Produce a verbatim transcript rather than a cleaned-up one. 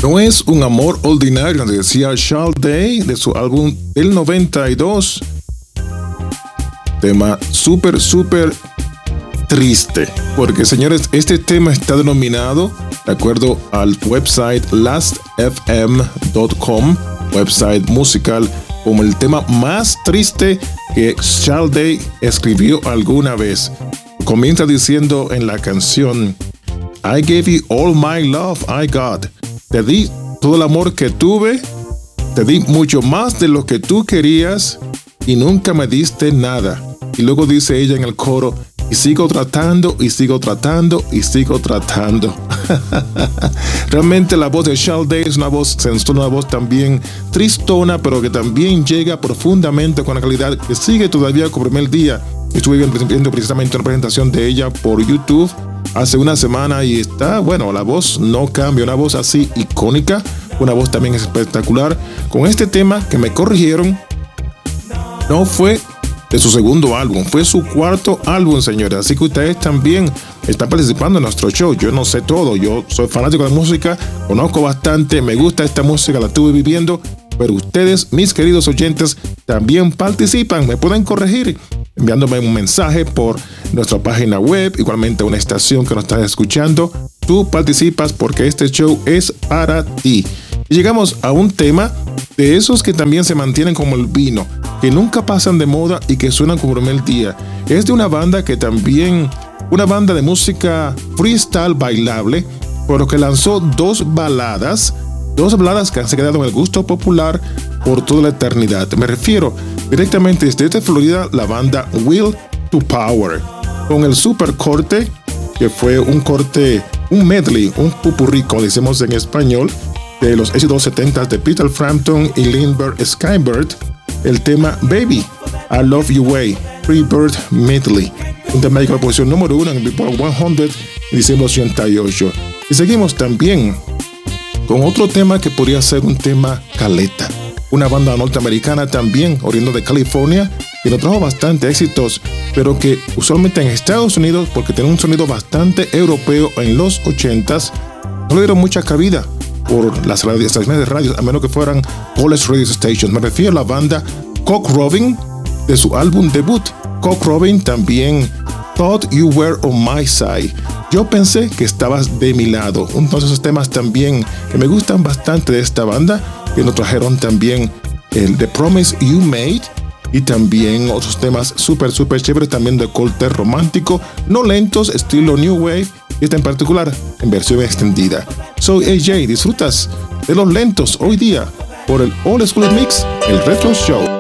No es un amor ordinario, decía Charles Day de su álbum del noventa y dos. Tema súper, súper triste. Porque, señores, este tema está denominado, de acuerdo al website last f m punto com, website musical, como el tema más triste que Charles Day escribió alguna vez. Comienza diciendo en la canción: I gave you all my love I got. Te di todo el amor que tuve, te di mucho más de lo que tú querías y nunca me diste nada. Y luego dice ella en el coro: y sigo tratando, y sigo tratando, y sigo tratando. Realmente la voz de Charles Day es una voz sensual, una voz también tristona, pero que también llega profundamente con la calidad que sigue todavía como primer día. Estuve viendo precisamente una presentación de ella por YouTube hace una semana y está, bueno, la voz no cambia, una voz así icónica, una voz también espectacular. Con este tema que me corrigieron, no fue de su segundo álbum, fue su cuarto álbum, señores. Así que ustedes también están participando en nuestro show. Yo no sé todo, yo soy fanático de la música, conozco bastante, me gusta esta música, la estuve viviendo, pero ustedes, mis queridos oyentes, también participan, me pueden corregir enviándome un mensaje por nuestra página web, igualmente una estación que nos está escuchando. Tú participas porque este show es para ti. Y llegamos a un tema de esos que también se mantienen como el vino, que nunca pasan de moda y que suenan como primer día. Es de una banda que también, una banda de música freestyle bailable, pero que lanzó dos baladas, dos baladas que han se quedado en el gusto popular por toda la eternidad. Me refiero directamente desde Florida, la banda Will to Power, con el super corte, que fue un corte, un medley, un pupurrí, como decimos en español, de los éxitos setenta de Peter Frampton y Lindbergh Skybird, el tema Baby, I Love You Way, Freebird Medley, un tema de la posición número uno en el Billboard cien en diciembre ochenta y ocho. Y seguimos también con otro tema que podría ser un tema caleta, una banda norteamericana también, oriunda de California, que nos trajo bastante éxitos, pero que usualmente en Estados Unidos, porque tiene un sonido bastante europeo en los ochentas, no le dieron mucha cabida por las radio, estaciones de radio, a menos que fueran college radio stations. Me refiero a la banda Cock Robin, de su álbum debut. Cock Robin también, Thought You Were On My Side. Yo pensé que estabas de mi lado. Uno de esos temas también que me gustan bastante de esta banda, que nos trajeron también el The Promise You Made, y también otros temas súper, súper chéveres, también de corte romántico, no lentos, estilo New Wave, y esta en particular en versión extendida. Soy A J, disfrutas de los lentos hoy día por el Old School Mix, el Retro Show.